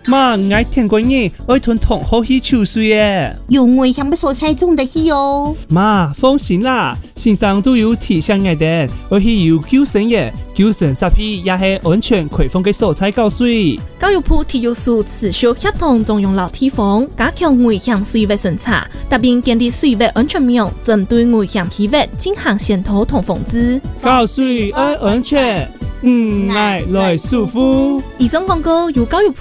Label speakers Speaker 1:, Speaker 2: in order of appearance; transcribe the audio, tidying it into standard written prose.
Speaker 1: 妈，我听过你爱吞同好去抽水耶。
Speaker 2: 有危险的所在种得去哦。
Speaker 1: 妈，放心啦，先生都有提醒我哋，我去有救生液、救生设备也是安全开放的所在搞水。
Speaker 3: 教育部体育署持续协同中央老地方，加強危險水域巡查，特別建立水域安全網，針對危險區域進行檢討同防治。
Speaker 1: 搞水愛安全，愛來舒服。
Speaker 3: 以上廣告由教育部